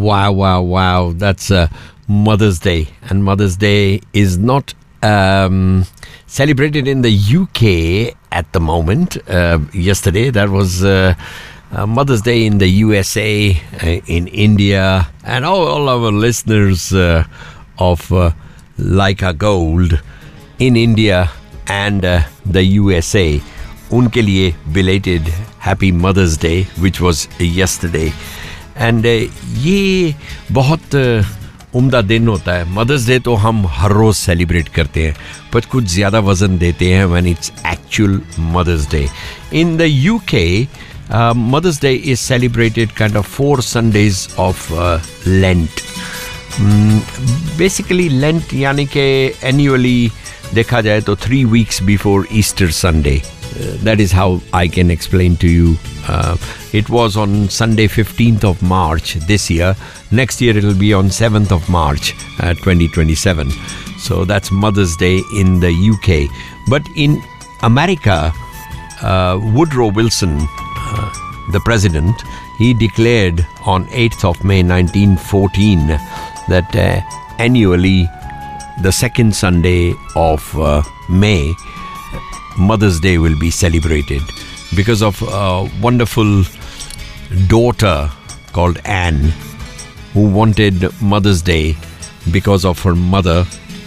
Wow. That's Mother's Day. And Mother's Day is not celebrated in the UK at the moment. Yesterday, that was Mother's Day in the USA, in India, and all our listeners of Laika Gold in India and the USA. उनके लिए belated Happy Mother's Day, which was yesterday. And ये बहुत उम्दा दिन होता है. Mother's Day तो हम हर रोज सेलिब्रेट करते हैं, पर कुछ ज़्यादा वजन देते हैं when it's actual Mother's Day. In the UK, Mother's Day is celebrated kind of 4 Sundays of Lent. Basically, Lent यानी कि annually देखा जाए तो 3 weeks before Easter Sunday. That is how I can explain to you. It was on Sunday 15th of March this year. Next year it will be on 7th of March 2027. So that's Mother's Day in the UK. But in America, Woodrow Wilson, the president, he declared on 8th of May 1914 that annually the second Sunday of May, Mother's Day will be celebrated because of a wonderful daughter called Anne who wanted Mother's Day because of her mother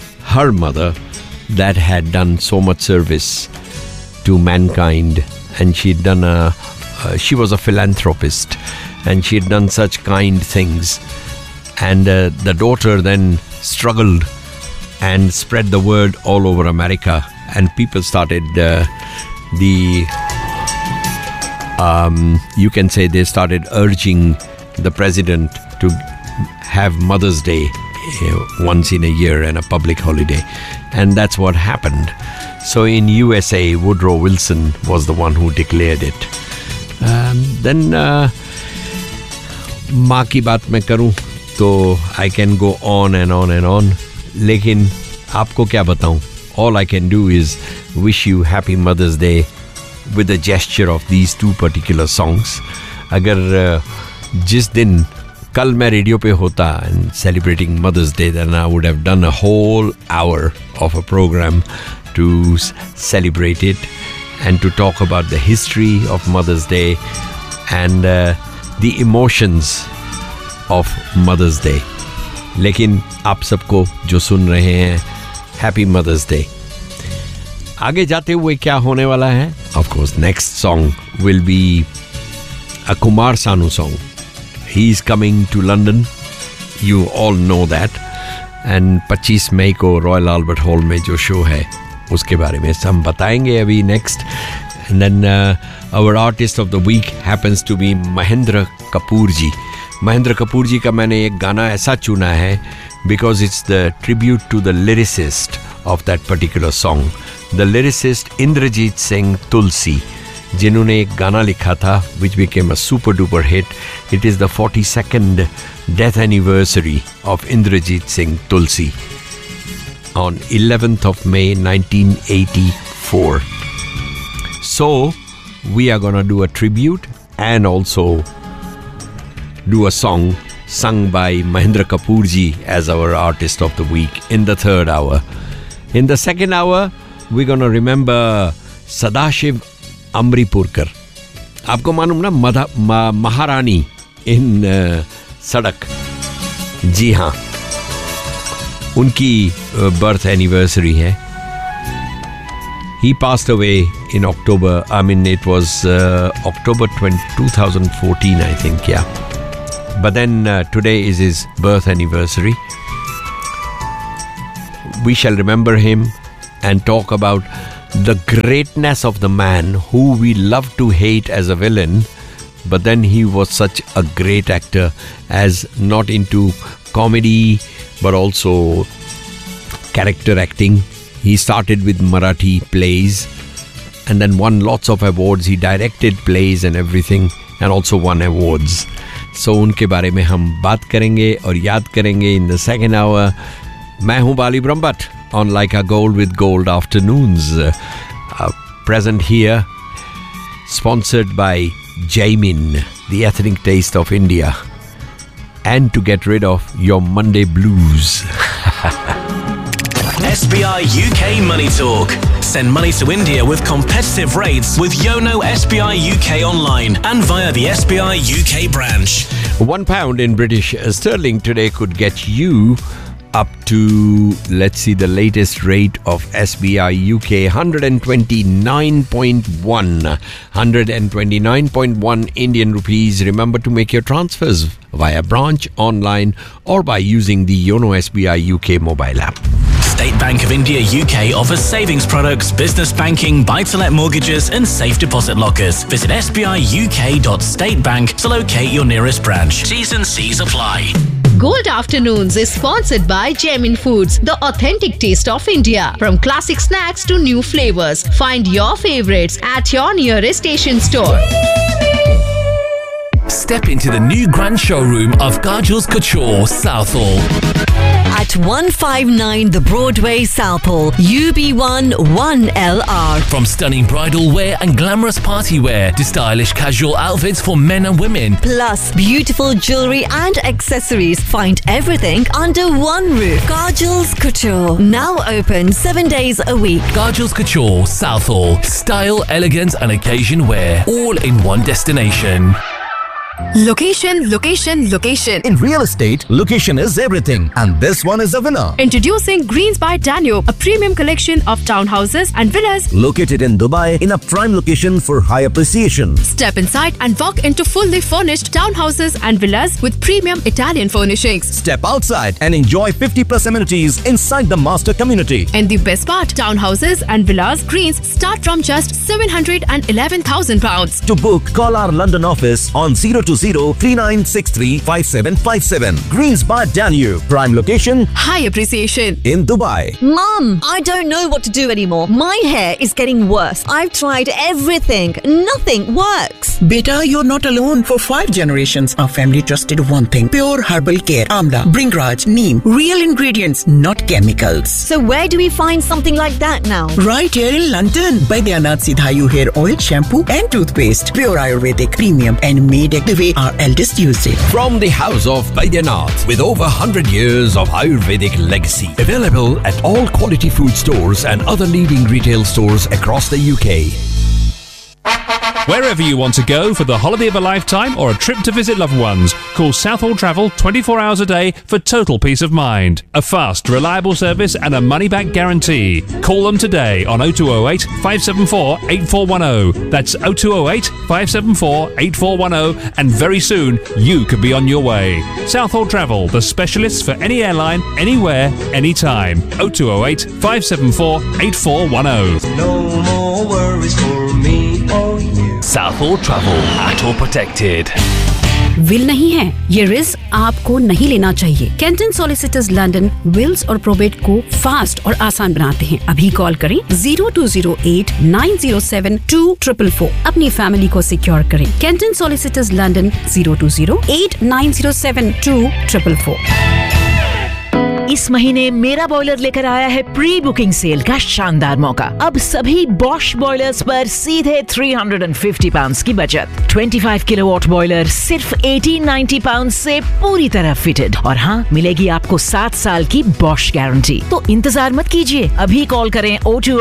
that had done so much service to mankind, and she was a philanthropist and she had done such kind things, and the daughter then struggled and spread the word all over America, and people started you can say they started urging the president to have Mother's Day once in a year and a public holiday, and that's what happened. So in USA, Woodrow Wilson was the one who declared it. Then माँ की बात मैं करूँ तो I can go on and on and on, लेकिन आपको क्या बताऊँ? All I can do is wish you Happy Mother's Day with a gesture of these 2 particular songs. अगर जिस दिन कल मैं रेडियो पे होता and celebrating Mother's Day, then I would have done a whole hour of a program to celebrate it and to talk about the history of Mother's Day and the emotions of Mother's Day. लेकिन आप सबको जो सुन रहे हैं, Happy Mother's Day. आगे जाते हुए क्या होने वाला है? Of course, next song will be a Kumar Sanu song. He is coming to London. You all know that. And 25 मई को Royal Albert Hall में जो शो है उसके बारे में हम बताएंगे अभी next. And then our artist of the week happens to be Mahendra Kapoor ji. Mahendra Kapoor ji का मैंने एक गाना ऐसा चुना है because it's the tribute to the lyricist of that particular song. The lyricist Indrajit Singh Tulsi, जिन्होंने एक गाना लिखा था which became a super duper hit. It is the 42nd death anniversary of Indrajit Singh Tulsi on 11th of May 1984. So we are gonna do a tribute and also do a song sung by Mahendra Kapoor ji as our artist of the week in the 3rd hour. In the 2nd hour, we're gonna remember Sadashiv Amripurkar. आपको मालूम ना महारानी इन सड़क, जी हाँ, उनकी birth anniversary है. He passed away in October. I mean, it was October 2014, I think, yeah. But then today is his birth anniversary. We shall remember him and talk about the greatness of the man who we love to hate as a villain, but then he was such a great actor, as not into comedy but also character acting. He started with Marathi plays and then won lots of awards. He directed plays and everything and also won awards. So उनके बारे में हम बात करेंगे और याद करेंगे in the 2nd hour. मैं हूँ बाली Brahmbhatt on Laika Gold with Gold Afternoons. Present here, sponsored by Jaimin, the ethnic taste of India. and to get rid of your Monday blues. SBI UK Money Talk. Send money to India with competitive rates with Yono SBI UK online and via the SBI UK branch. £1 in British sterling today could get you up to, let's see, the latest rate of SBI UK, 129.1 Indian rupees. Remember to make your transfers via branch, online or by using the Yono SBI UK mobile app. State Bank of India UK offers savings products, business banking, buy-to-let mortgages and safe deposit lockers. Visit sbiuk.statebank to locate your nearest branch. T's and C's apply. Gold Afternoons is sponsored by Jamin Foods, the authentic taste of India. From classic snacks to new flavors, find your favorites at your nearest station store. Step into the new grand showroom of Kajal's Couture, Southall. At 159 The Broadway, Southall, UB1 1LR. From stunning bridal wear and glamorous party wear to stylish casual outfits for men and women. Plus beautiful jewellery and accessories. Find everything under one roof. Kajal's Couture. Now open 7 days a week. Kajal's Couture, Southall. Style, elegance and occasion wear. All in one destination. Location, location, location. In real estate, location is everything. And this one is a winner. Introducing Greens by Danube, a premium collection of townhouses and villas located in Dubai in a prime location for high appreciation. Step inside and walk into fully furnished townhouses and villas with premium Italian furnishings. Step outside and enjoy 50+ amenities inside the master community. And the best part, townhouses and villas Greens start from just £711,000. To book, call our London office on 020-3963-5757. Greens by Danube. Prime location, high appreciation in Dubai. Mum, I don't know what to do anymore. My hair is getting worse. I've tried everything. Nothing works. Beta, you're not alone. For 5 generations, our family trusted one thing. Pure herbal care. Amla, Bringraj, Neem. Real ingredients, not chemicals. So where do we find something like that now? Right here in London. Baidyanath Sidhayu hair oil, shampoo and toothpaste. Pure Ayurvedic, premium and made the way our eldest used it. From the house of Baidyanath, with over 100 years of Ayurvedic legacy. Available at all quality food stores and other leading retail stores across the UK. Wherever you want to go for the holiday of a lifetime or a trip to visit loved ones, call Southall Travel 24 hours a day for total peace of mind. A fast, reliable service and a money-back guarantee. Call them today on 0208 574 8410. That's 0208 574 8410, and very soon you could be on your way. Southall Travel, the specialists for any airline, anywhere, anytime. 0208 574 8410. No more worries for me or you. Southall Travel, Auto Protected. Will नहीं है, ये risk आपको नहीं लेना चाहिए। Canton solicitors London Wills और probate को fast और आसान बनाते हैं। अभी कॉल करें 0208 907 2444। अपनी फैमिली को सिक्योर करें। Canton solicitors London 0208 907 2444। इस महीने मेरा बॉयलर लेकर आया है प्री बुकिंग सेल का शानदार मौका। अब सभी बॉश बॉयलर्स पर सीधे £350 की बचत। 25 किलोवाट बॉयलर सिर्फ £1890 से पूरी तरह फिटेड। और हाँ, मिलेगी आपको 7 साल की बॉश गारंटी। तो इंतजार मत कीजिए, अभी कॉल करें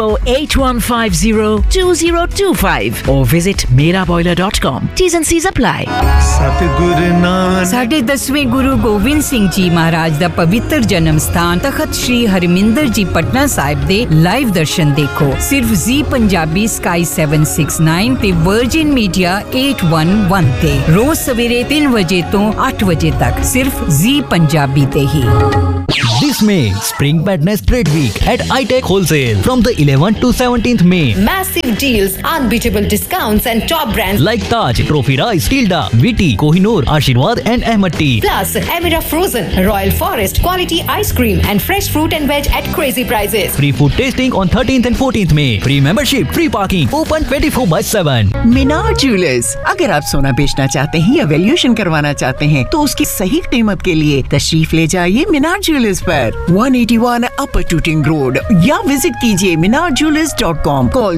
02081502025 और visit meraboiler.com। T's and C's apply। साढ़े 10वें गुरु गोविंद सिंह जी महाराज दा पवित्र जन्म स्थान तखत श्री हरमिंदर जी पटना साहिब दे लाइव दर्शन देखो सिर्फ जी पंजाबी स्काई 769 ते वर्जिन मीडिया 811 ते रोज सवेरे 3 बजे तो 8 बजे तक सिर्फ जी पंजाबी ते ही। This May, Spring Madness Trade Week at iTech Wholesale from the 11th to 17th May. Massive deals, unbeatable discounts and top brands like Taj, Trophy Rise, Tilda, Viti, Kohinoor, Ashirwad and Ahmad Tea. Plus, Emira Frozen, Royal Forest, quality ice cream and fresh fruit and veg at crazy prices. Free food tasting on 13th and 14th May. Free membership, free parking, open 24/7. Minar jewellers, अगर आप सोना बेचना चाहते हैं या valuation करवाना चाहते हैं तो उसकी सही कीमत के लिए तशरीफ ले जाइए मीनार ज्वेलर्स पर 181 अपर टूटिंग रोड या विजिट कीजिए minarjewelers.com। कॉल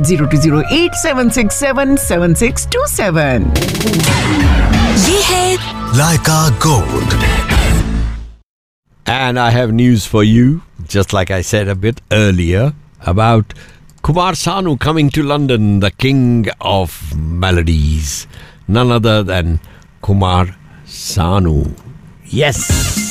020876772627। ये है लाइका gold. And I have news for you, just like I said a bit earlier, about Kumar Sanu coming to London, the king of melodies. None other than Kumar Sanu. Yes!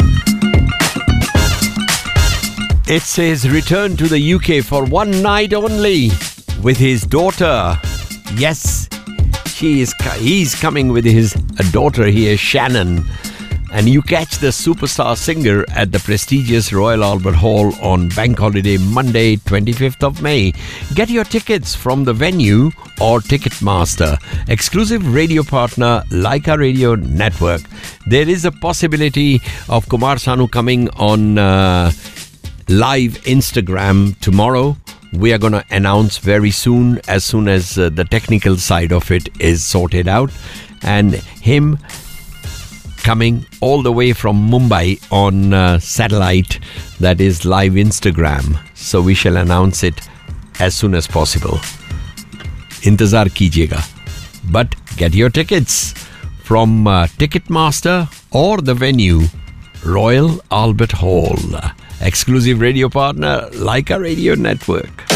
It's his return to the UK for one night only with his daughter. Yes, he's coming with his daughter here, Shannon. And you catch the superstar singer at the prestigious Royal Albert Hall on Bank Holiday Monday, 25th of May. Get your tickets from the venue or Ticketmaster. Exclusive radio partner, Leica Radio Network. There is a possibility of Kumar Sanu coming on live Instagram tomorrow. We are going to announce very soon as the technical side of it is sorted out. And him coming all the way from Mumbai on satellite, that is live Instagram. So we shall announce it as soon as possible. Intezar kijiyega. But get your tickets from Ticketmaster or the venue, Royal Albert Hall. Exclusive radio partner, Leica Radio Network.